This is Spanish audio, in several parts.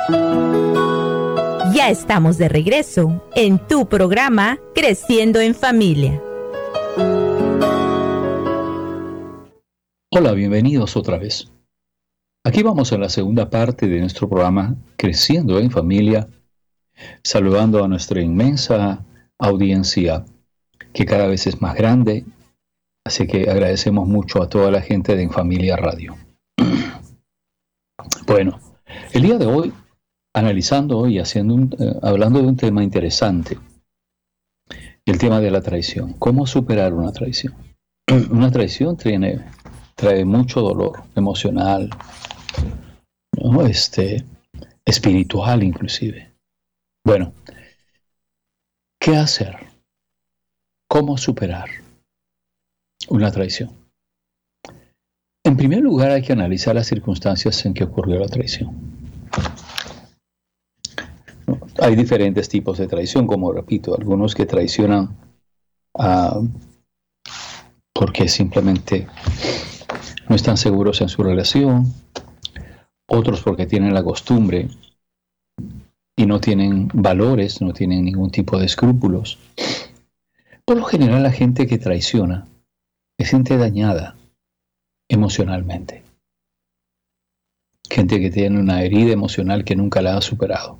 Ya estamos de regreso en tu programa Creciendo en Familia. Hola, bienvenidos otra vez. Aquí vamos a la segunda parte de nuestro programa Creciendo en Familia, saludando a nuestra inmensa audiencia que cada vez es más grande, así que agradecemos mucho a toda la gente de En Familia Radio. Bueno, el día de hoy, analizando y hablando de un tema interesante, el tema de la traición. ¿Cómo superar una traición? Una traición trae mucho dolor emocional, ¿no? Espiritual inclusive. Bueno, ¿qué hacer? ¿Cómo superar una traición? En primer lugar, hay que analizar las circunstancias en que ocurrió la traición. Hay diferentes tipos de traición, como repito, algunos que traicionan porque simplemente no están seguros en su relación, otros porque tienen la costumbre y no tienen valores, no tienen ningún tipo de escrúpulos. Por lo general, la gente que traiciona se siente dañada emocionalmente. Gente que tiene una herida emocional que nunca la ha superado.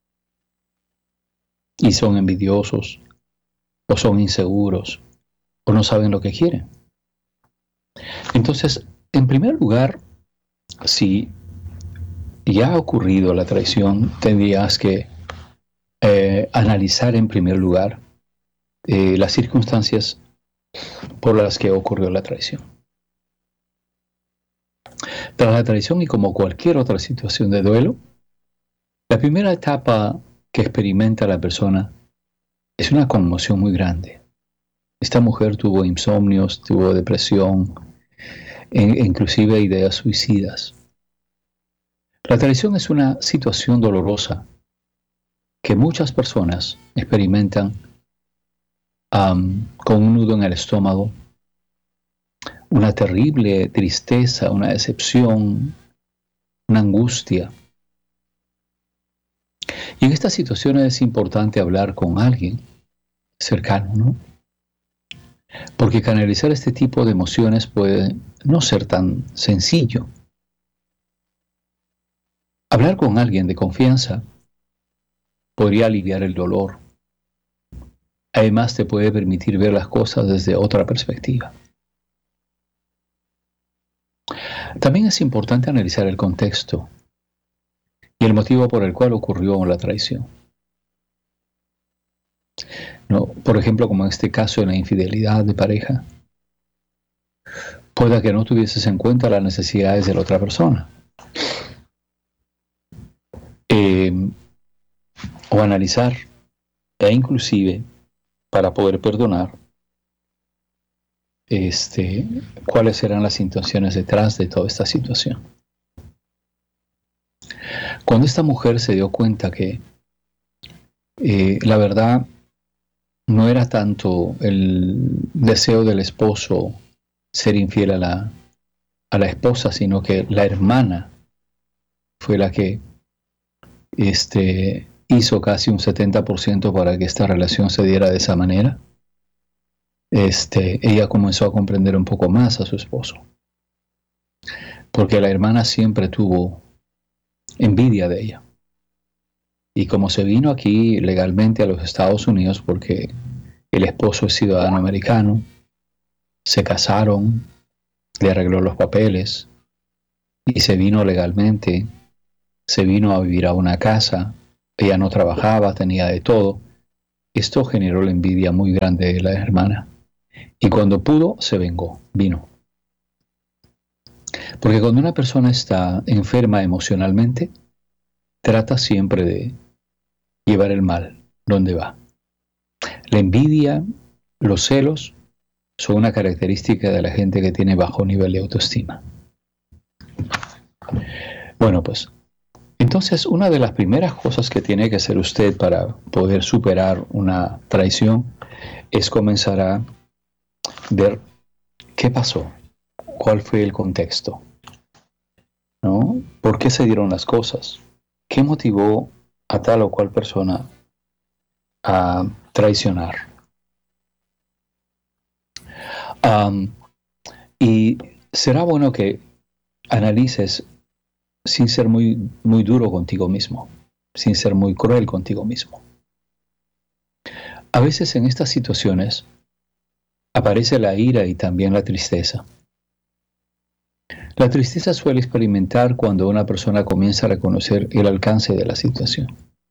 Y son envidiosos, o son inseguros, o no saben lo que quieren. Entonces, en primer lugar, si ya ha ocurrido la traición, tendrías que analizar en primer lugar las circunstancias por las que ocurrió la traición. Tras la traición y como cualquier otra situación de duelo, la primera etapa que experimenta la persona es una conmoción muy grande. Esta mujer tuvo insomnios, tuvo depresión, inclusive ideas suicidas. La traición es una situación dolorosa que muchas personas experimentan con un nudo en el estómago, una terrible tristeza, una decepción, una angustia. Y en estas situaciones es importante hablar con alguien cercano, ¿no? Porque canalizar este tipo de emociones puede no ser tan sencillo. Hablar con alguien de confianza podría aliviar el dolor. Además, te puede permitir ver las cosas desde otra perspectiva. También es importante analizar el contexto y el motivo por el cual ocurrió la traición. ¿No? Por ejemplo, como en este caso, en la infidelidad de pareja, pueda que no tuvieses en cuenta las necesidades de la otra persona. O analizar, e inclusive, para poder perdonar, cuáles serán las intenciones detrás de toda esta situación. Cuando esta mujer se dio cuenta que la verdad no era tanto el deseo del esposo ser infiel a la esposa, sino que la hermana fue la que hizo casi un 70% para que esta relación se diera de esa manera. Ella comenzó a comprender un poco más a su esposo, porque la hermana siempre tuvo envidia de ella. Y como se vino aquí legalmente a los Estados Unidos, porque el esposo es ciudadano americano, se casaron, le arregló los papeles y se vino legalmente, se vino a vivir a una casa, ella no trabajaba, tenía de todo. Esto generó la envidia muy grande de la hermana. Y cuando pudo, se vengó, vino. Porque cuando una persona está enferma emocionalmente, trata siempre de llevar el mal donde va. La envidia, los celos, son una característica de la gente que tiene bajo nivel de autoestima. Bueno, pues, entonces una de las primeras cosas que tiene que hacer usted para poder superar una traición es comenzar a ver qué pasó, cuál fue el contexto, ¿no? ¿Por qué se dieron las cosas? ¿Qué motivó a tal o cual persona a traicionar? Y será bueno que analices sin ser muy, muy duro contigo mismo, sin ser muy cruel contigo mismo. A veces en estas situaciones aparece la ira y también la tristeza. La tristeza suele experimentar cuando una persona comienza a reconocer el alcance de la situación.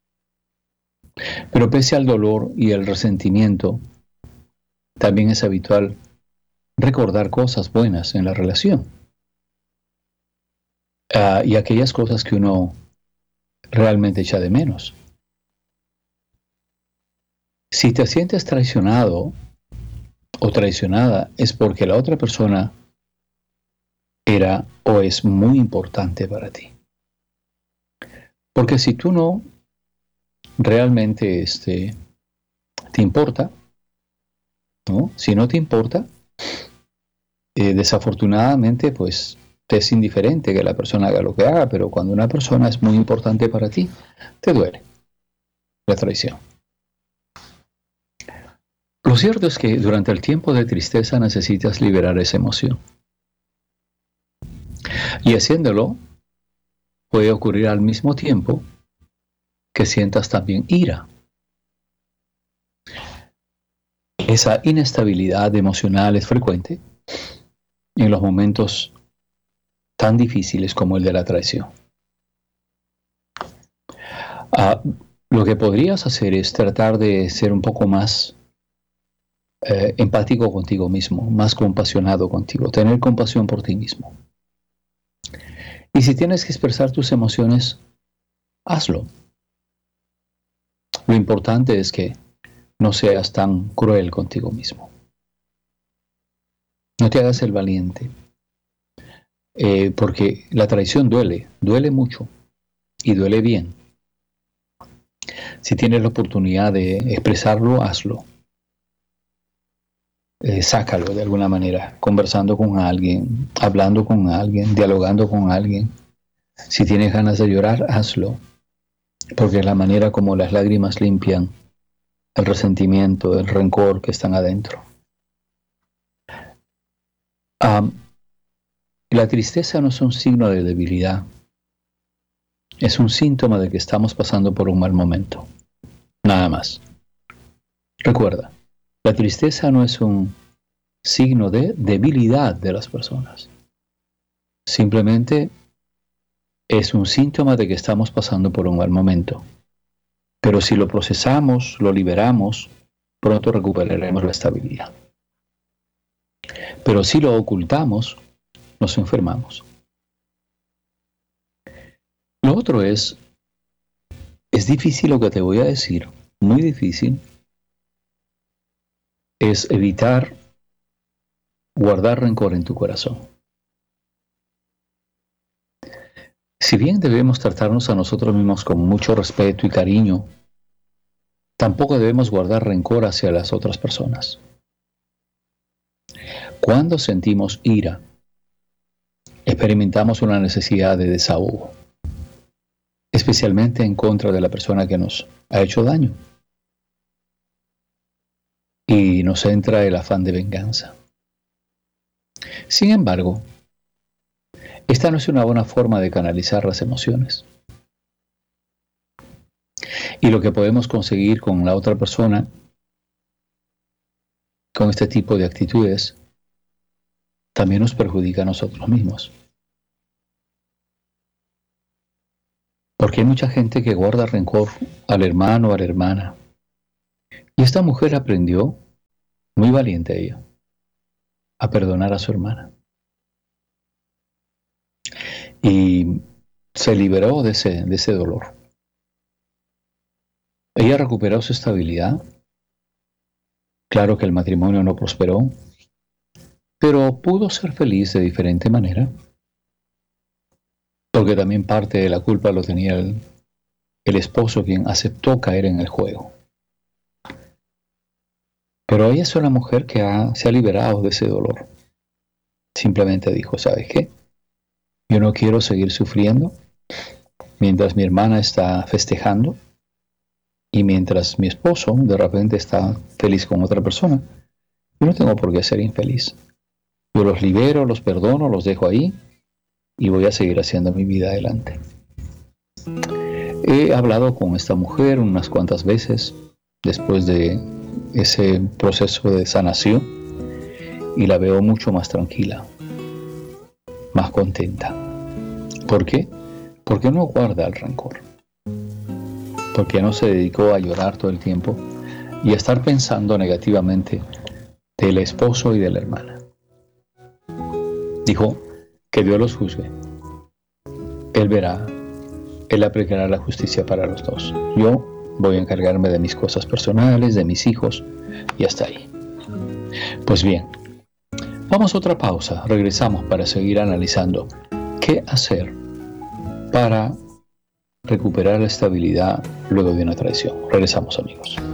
Pero pese al dolor y el resentimiento, también es habitual recordar cosas buenas en la relación. Y aquellas cosas que uno realmente echa de menos. Si te sientes traicionado o traicionada, es porque la otra persona era o es muy importante para ti. Porque si tú no realmente te importa, ¿no? Si no te importa, desafortunadamente, pues te es indiferente que la persona haga lo que haga, pero cuando una persona es muy importante para ti, te duele la traición. Lo cierto es que durante el tiempo de tristeza necesitas liberar esa emoción. Y haciéndolo, puede ocurrir al mismo tiempo que sientas también ira. Esa inestabilidad emocional es frecuente en los momentos tan difíciles como el de la traición. Lo que podrías hacer es tratar de ser un poco más empático contigo mismo, más compasionado contigo, tener compasión por ti mismo. Y si tienes que expresar tus emociones, hazlo. Lo importante es que no seas tan cruel contigo mismo. No te hagas el valiente, porque la traición duele mucho y duele bien. Si tienes la oportunidad de expresarlo, hazlo. Sácalo de alguna manera, conversando con alguien, hablando con alguien, dialogando con alguien. Si tienes ganas de llorar, hazlo, porque es la manera como las lágrimas limpian el resentimiento, el rencor que están adentro. La tristeza no es un signo de debilidad, es un síntoma de que estamos pasando por un mal momento, nada más. Recuerda, la tristeza no es un signo de debilidad de las personas. Simplemente es un síntoma de que estamos pasando por un mal momento. Pero si lo procesamos, lo liberamos, pronto recuperaremos la estabilidad. Pero si lo ocultamos, nos enfermamos. Lo otro es difícil lo que te voy a decir, muy difícil, es evitar guardar rencor en tu corazón. Si bien debemos tratarnos a nosotros mismos con mucho respeto y cariño, tampoco debemos guardar rencor hacia las otras personas. Cuando sentimos ira, experimentamos una necesidad de desahogo, especialmente en contra de la persona que nos ha hecho daño. Y nos entra el afán de venganza. Sin embargo, esta no es una buena forma de canalizar las emociones. Y lo que podemos conseguir con la otra persona, con este tipo de actitudes, también nos perjudica a nosotros mismos. Porque hay mucha gente que guarda rencor al hermano o a la hermana. Y esta mujer aprendió, muy valiente ella, a perdonar a su hermana. Y se liberó de ese dolor. Ella recuperó su estabilidad. Claro que el matrimonio no prosperó, pero pudo ser feliz de diferente manera. Porque también parte de la culpa lo tenía el esposo, quien aceptó caer en el juego. Pero ella es una mujer que se ha liberado de ese dolor. Simplemente dijo, ¿sabes qué? Yo no quiero seguir sufriendo mientras mi hermana está festejando y mientras mi esposo de repente está feliz con otra persona, yo no tengo por qué ser infeliz. Yo los libero, los perdono, los dejo ahí y voy a seguir haciendo mi vida adelante. He hablado con esta mujer unas cuantas veces después de ese proceso de sanación y la veo mucho más tranquila, más contenta. ¿Por qué? Porque no guarda el rencor. Porque no se dedicó a llorar todo el tiempo y a estar pensando negativamente del esposo y de la hermana. Dijo que Dios los juzgue. Él verá, Él aplicará la justicia para los dos. Yo voy a encargarme de mis cosas personales, de mis hijos y hasta ahí. Pues bien, vamos a otra pausa. Regresamos para seguir analizando qué hacer para recuperar la estabilidad luego de una traición. Regresamos, amigos.